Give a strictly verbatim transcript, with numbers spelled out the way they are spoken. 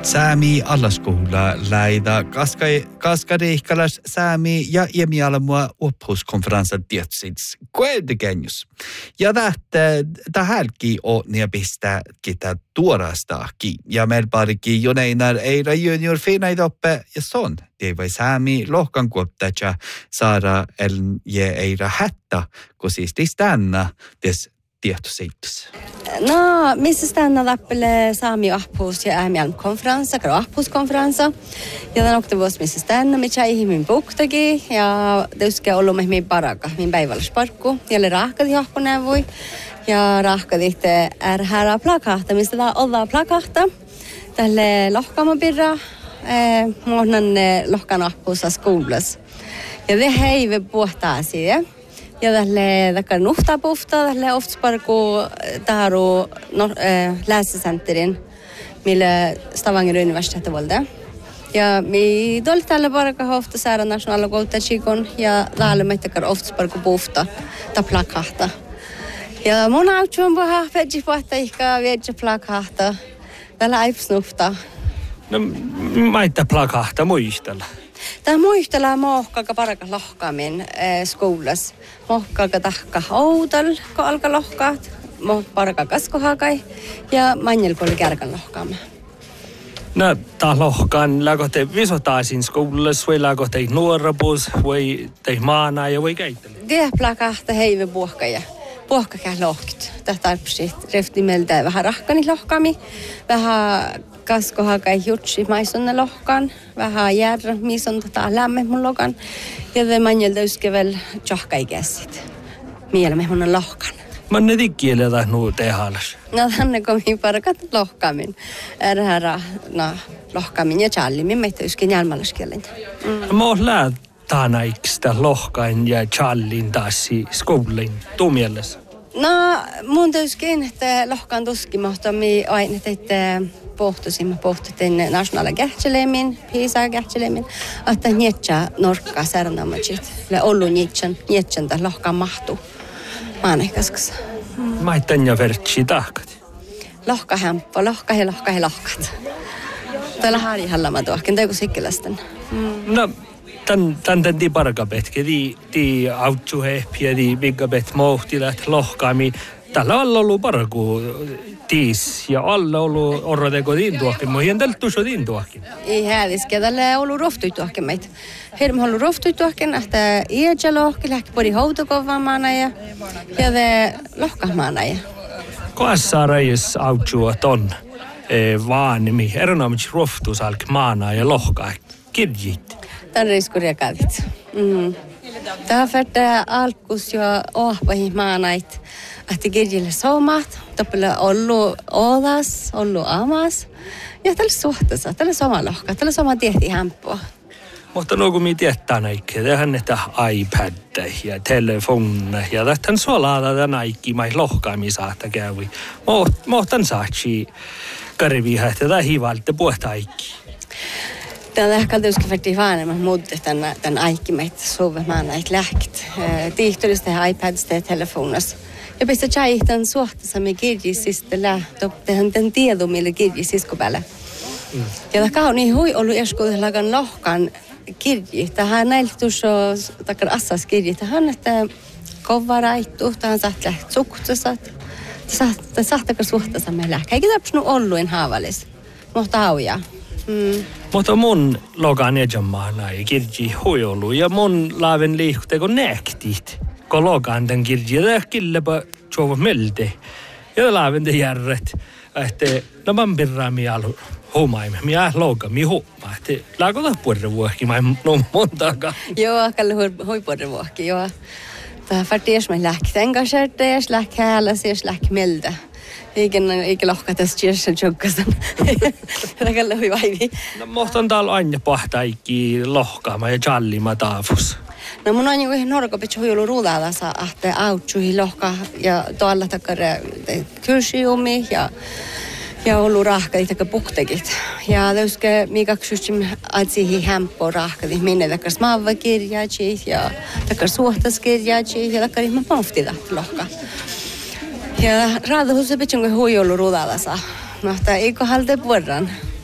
Säämi allaskoula läida kaskariikkalas säämi ja iemialamua oppuskonferensen tietsits koedegenjus. Ja tähtä hälki on niepistä kita tuorastaakin. Ja meillä parikin joneinar eira junior finaidoppe ja son. Teivai säämi lohkan kuoptaja saada eln je eira hättä, kun siis tänna des tietoisittus. No, missä stanna lappele saami ahpuus ja äämialm konferenssa, karo ahpuuskonferenssa. Ja tämän oktavuus missä stanna, mitä ihmin puhtaki. Ja teuske ollut min paraka, min päivällisparkku. Jälle rahkadi ahpunevui. Ja rahkadi är här plakahta, mistä tää ollaan plakahta. Tälle lohkamapirra, eh, muonan lohkan ahpuussa skuulas. Ja det heive puhtaa siihen. Ja tälle takkar nuhtapuhta, tälle oftsparku taru no, äh, läsecenterin, mille Stavanger universitetet valde. Ja mi doli tälle paraka ofta säära nationella kouluttajikon ja täällä me takkar oftsparku puhta ta plakahta. Ja mun autsuun puha pedji puhta ihka viedje plakahta. Tällä aipsnufta. No maita plakahta muistella. Tämä muistella mohkaka paraka lohkaamin äh, skoulas. Mohkaka tahka outal, kun alkaa lohkaat. Moh paraka kaskohakai ja manjelkolle kärkän lohkaamme. No, tämä lohkaan lagote visotaisin skoulas, vai lagote nuorabus, vai tei maana ja vai käyttele? Det plakahta heive puhkaja. Puhkakaa lohkit. Tästä arpsit reftimeltä vähän rahkani lohkaami. Vähän kaskohakai jutsi maisonne lohkan. Vähän järra, missä on tota lämme mun lokan. Ja te manjelta yskevel tjohkai käsit. Mielemme mun lohkan. Mä ne tikkiele tai nuu tehalas. No tänne komiin parakat lohkaamin. Ärhärä, no lohkaamin ja challimin meitä ysken jälmäläskielen. Mm. Mä oon läät taanaiksta lohkain ja challin taas skoulin tumielessä. No mun täyskin, että lohkaan tuskimohto mi aina teitte pohtusimme pohtutin nationella kähtselemin, piisaa kähtselemin, että nietsä norkkaa särnämätsit. Le ollu nietsän, nietsän tämän lohkaan mahtuu. Maanehkaskassa. Mä etten ja vertsi tahkat. Lohka hämppo, lohka he lohka he lohkat. Täällä harji hallama tuohkin, tai kun sikkilästen. No, tän tän tän di parkabetke, di di autsuheppiä, di vigabet mohtilat lohkaami. Tällä alla ollut parku tiis ja alla ollut orrodeko din tuohkin, mutta hien tällä tuossa din tuohkin. Ei häädiske, tällä ollut rohtui tuohkin meitä. Hirm ollut rohtui tuohkin, että iäjä lohki, lähti pori houtokovaa maana ja ja te lohkahmaana ja. Koassa rajus autsua ton vaanimi, eronomiksi rohtus alk maana ja lohkaa kirjit. Tän riskuria kävit. Mm. Tämä färtä alkus jo ohpahin maanait. Että kirjille somat, tappele ollu odas, ollu amas. Ja tällä suhteessa, tällä sama lohka, tällä sama tietti hämpua. Mutta no kun mi tietää näikkiä, tehän että iPad ja telefon ja tähtän suolaada tämän näikki, mai lohkaami saattaa kävi. Mohtan saatsi karviha, että tämä hivalta puhta aikki. Tämä ehkä tietysti färti vaanimmat muuten tämän, tämän aikki meitä suuvemaan näitä lähkit. Tiihtyllistä ja iPadista ja telefonista. Ja pistä tjäihtan suhteessa me kirjisistä lähtö, tehän tämän tiedon, millä kirjisisku päällä. Mm. Ja tämä on niin hui ollut eskuudella lohkan kirji. Tähän näiltä tuossa takar assas kirji. Tähän että kova raittu, tähän saat läht suhteessa. Tämä sahtakar suhteessa me lähkä. Eikä täpsnu ollut en haavallis. Mutta hauja. Mm. Mutta mun logan ejamaa ei kirji hui ollut. Ja mun laaven liihteko näktit. Kun logan tämän kirji, tämä killepä tjova melte. Ja laaven te järret. Että no man pirraa mi alu homaimme. Mi ah loga mi homma. Että laakota puolta vuohki, mä en no montakaan. Joo, kalle hui puolta vuohki, joo. Tämä färties mä lähki tämän särtees, lähki hääläs, jos lähki meltä. Eikä, eikä lohka tästä tjärsen tjokkasan. Tämä kalle hui vaivi. No mohtan täällä aina pahtaikki lohkaama ja challima taafus. No mun on ihan norkopitsi huilu ruudalasa, että autsuhi lohka ja tuolla takkar kylsiumi ja ja ollut rahkadit ja puktekit. Ja täyske mikä kysym atsihi hämppo rahkadit minne takkar smaava kirjajit ja takkar suhtas kirjajit ja takkar ihman poftida lohka. Ja raadahus pitsi huilu ruudalasa. No, että eikö halte vuoran.